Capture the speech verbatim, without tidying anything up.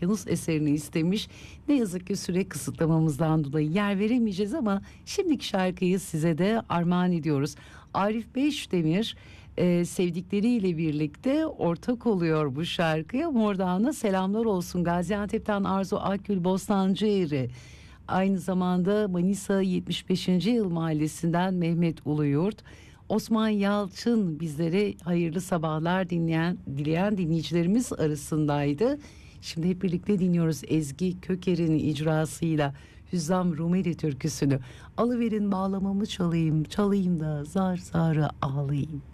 Okyanus eserini istemiş. Ne yazık ki süre kısıtlamamızdan dolayı yer veremeyeceğiz ama şimdiki şarkıyı size de armağan ediyoruz. Arif Beşdemir e, sevdikleriyle birlikte ortak oluyor bu şarkıya. Mordağan'a selamlar olsun. Gaziantep'ten Arzu Akgül Bostancıeri. Aynı zamanda Manisa yetmiş beşinci Yıl Mahallesi'nden Mehmet Uluyurt. Osman Yalçın bizlere hayırlı sabahlar dinleyen, dileyen dinleyicilerimiz arasındaydı. Şimdi hep birlikte dinliyoruz Ezgi Köker'in icrasıyla Hüzzam Rumeli türküsünü. Alıverin bağlamamı çalayım, çalayım da zar zarı ağlayayım.